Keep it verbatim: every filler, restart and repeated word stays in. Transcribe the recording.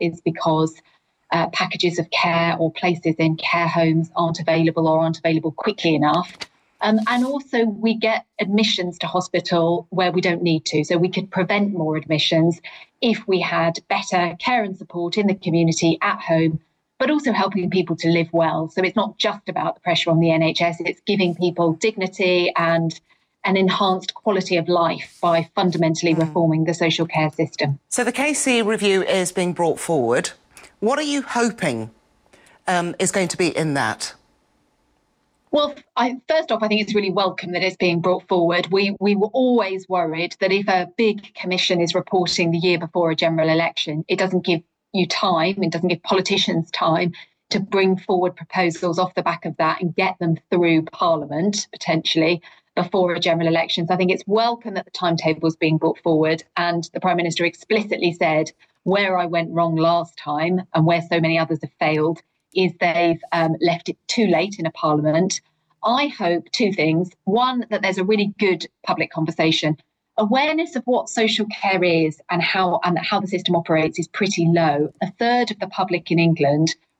is because uh, packages of care or places in care homes aren't available or aren't available quickly enough. Um, and also we get admissions to hospital where we don't need to. So we could prevent more admissions if we had better care and support in the community at home, but also helping people to live well. So it's not just about the pressure on the N H S, it's giving people dignity and an enhanced quality of life by fundamentally mm. reforming the social care system. So the K C review is being brought forward. What are you hoping um, is going to be in that? Well, I, first off, I think it's really welcome that it's being brought forward. We we were always worried that if a big commission is reporting the year before a general election, it doesn't give you time, it doesn't give politicians time to bring forward proposals off the back of that and get them through Parliament, potentially, before a general election. So I think it's welcome that the timetable is being brought forward. And the Prime Minister explicitly said, where I went wrong last time and where so many others have failed is they've um, left it too late in a Parliament. I hope two things. One, that there's a really good public conversation. Awareness of what social care is and how and how the system operates is pretty low. A third of the public in England